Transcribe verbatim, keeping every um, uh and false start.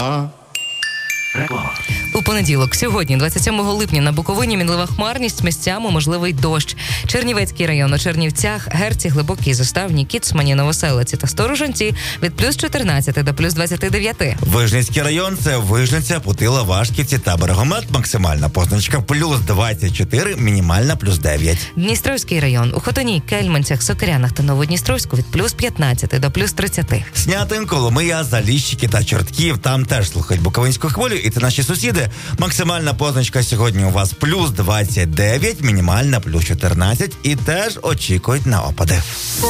У понеділок, сьогодні, двадцять сьомого липня, на Буковині мінлива хмарність, місцями можливий дощ. Чернівецький район у Чернівцях, Герці, Глибокій, Заставні, Кіцмані, Новоселиці та Сторожанці від плюс чотирнадцяти до плюс двадцяти дев'яти. Вижницький район – це Вижниця, Путила, Вашківці та Берегомет. Максимальна позначка плюс двадцять чотири, мінімальна плюс дев'ять. Дністровський район у Хотині, Кельменцях, Сокирянах та Новодністровську від плюс п'ятнадцяти до плюс тридцяти. Снятин, Коломия, Заліщики та Чортків. Там теж слухають Буковинську хвилю, і це наші сусіди. Максимальна позначка сьогодні у вас плюс двадцять дев'ять, мінімальна плюс чотирнадцять, і теж очікують на опади.